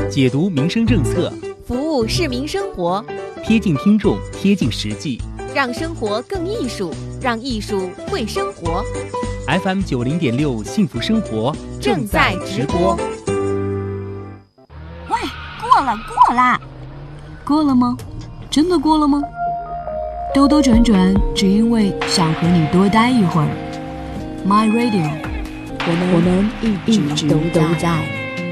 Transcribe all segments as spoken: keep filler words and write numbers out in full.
解读民生政策， 服务市民生活， 贴近听众，贴近实际， 让生活更艺术，让艺术会生活。 F M 九零点六幸福生活正在直播。 喂，过了过了，过了吗？真的过了吗？兜兜转转，只因为想和你多待一会儿。My Radio， 我们我们一直都都在。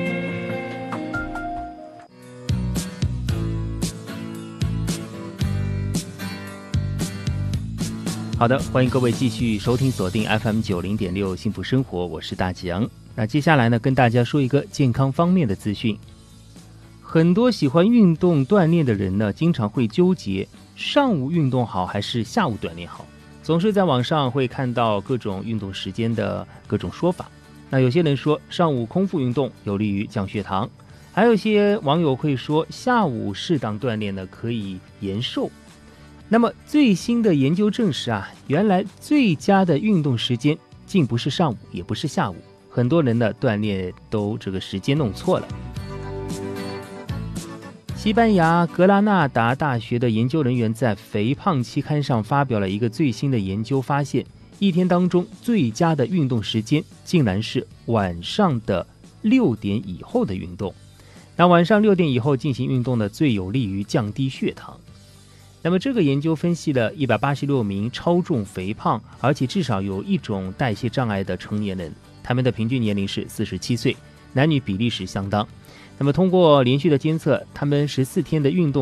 好的，欢迎各位继续收听锁定 F M 九零点六幸福生活，我是大吉阳。那接下来呢，跟大家说一个健康方面的资讯。很多喜欢运动锻炼的人呢，经常会纠结上午运动好还是下午锻炼好，总是在网上会看到各种运动时间的各种说法。那有些人说上午空腹运动有利于降血糖，还有些网友会说下午适当锻炼呢可以延寿。那么最新的研究证实啊，原来最佳的运动时间竟不是上午，也不是下午，很多人呢锻炼都这个时间弄错了。西班牙格拉纳达大学的研究人员在《肥胖》期刊上发表了一个最新的研究，发现一天当中最佳的运动时间竟然是晚上的六点以后的运动。那晚上六点以后进行运动呢，最有利于降低血糖。那么这个研究分析了一百八十六名超重肥胖而且至少有一种代谢障碍的成年人，他们的平均年龄是四十七岁，男女比例是相当。那么通过连续的监测，他们十四天的运动